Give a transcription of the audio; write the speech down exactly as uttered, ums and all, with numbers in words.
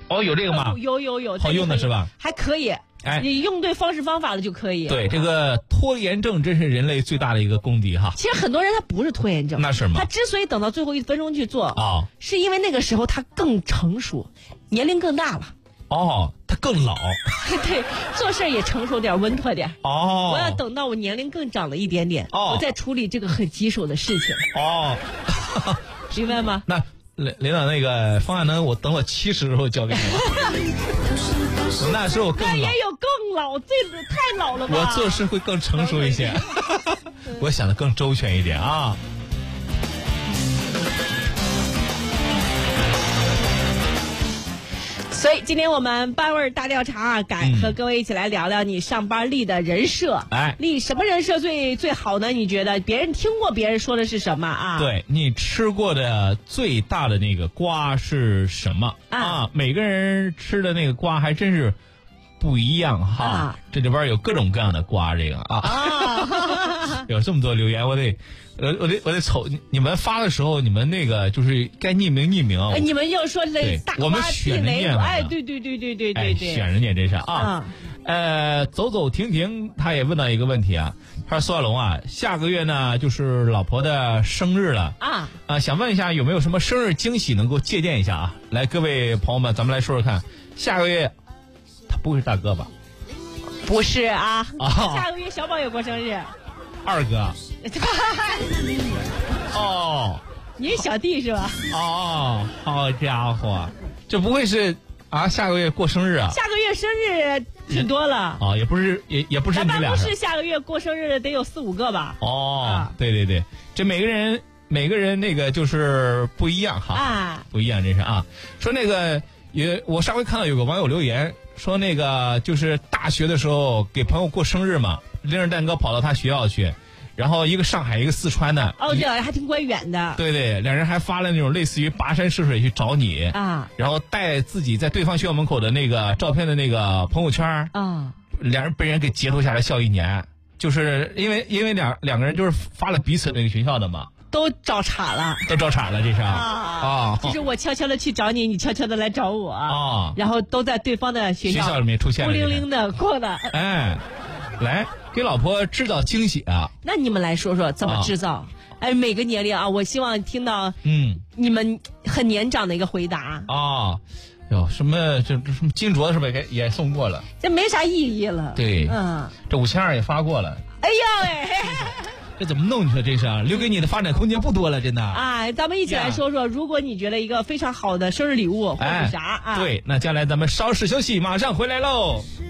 哦，有这个吗？ 有有有， 好用的是吧？ 还可以。 哎， 你用对方式方法了就可以。 对，这个拖延症真是人类最大的一个公敌哈。 其实很多人他不是拖延症， 那是吗？ 他之所以等到最后一分钟去做， 哦， 是因为那个时候他更成熟，年龄更大了。 哦，他更老。 对，做事也成熟点，稳妥点。 哦， 我要等到我年龄更长了一点点， 哦， 我再处理这个很棘手的事情。 哦， 明白吗？ 那领领导那个方案呢？我等我七十的时候交给你了。那时候更老， 那也有更老，这个太老了吧？ 我做事会更成熟一些，我想的更周全一点啊。 所以今天我们班味大调查啊，敢和各位一起来聊聊你上班立的人设。 哎， 立什么人设最最好呢？你觉得别人听过别人说的是什么啊？ 对，你吃过的最大的那个瓜是什么啊？啊每个人吃的那个瓜还真是不一样哈。啊、这里边有各种各样的瓜，这个啊。啊有这么多留言，我得，我我得我得瞅你们发的时候，你们那个就是该匿名匿名。 哎、你们又说这大我们选人家， 哎，对对对对对对对， 哎、选人家这是啊。嗯、呃，走走停停，他也问到一个问题啊，他说苏小龙啊，下个月呢就是老婆的生日了啊啊，想问一下有没有什么生日惊喜能够借鉴一下啊？来，各位朋友们，咱们来说说看，下个月他不会是大哥吧？ 不是啊， 啊下个月小宝也过生日。 二哥，哦， 你是小弟是吧？ 哦，好家伙，这不会是啊？下个月过生日啊？ 下个月生日挺多了啊、 哦，也不是，也也不是你俩。 咱办公室下个月过生日得有四五个吧？ 哦， 啊、 对对对，这每个人每个人那个就是不一样哈，啊，不一样，这是啊。说那个也，我上回看到有个网友留言说，那个就是大学的时候给朋友过生日嘛。拎着蛋糕跑到他学校去，然后一个上海一个四川的， 哦，这还挺怪远的。 对对，两人还发了那种类似于跋山涉水去找你啊，然后带自己在对方学校门口的那个照片的那个朋友圈啊，两人被人给截图下来笑一年，就是因为因为两两个人就是发了彼此那个学校的嘛。 都找茬了， 都找茬了，这是啊， 啊就是我悄悄的去找你，你悄悄的来找我啊，然后都在对方的学校学校里面出现了， 孤零零的过了。 哎，来给老婆制造惊喜啊！ 那你们来说说怎么制造？啊、哎，每个年龄啊，我希望听到嗯你们很年长的一个回答啊。哟，什么这这什么金镯是不是也送过了？ 这没啥意义了。 对， 嗯， 这五千二也发过了。 哎呦喂！ 这怎么弄？你说这是留给你的发展空间不多了，真的。 啊，咱们一起来说说，如果你觉得一个非常好的生日礼物或者啥啊？ 对，那将来咱们稍事休息，马上回来喽。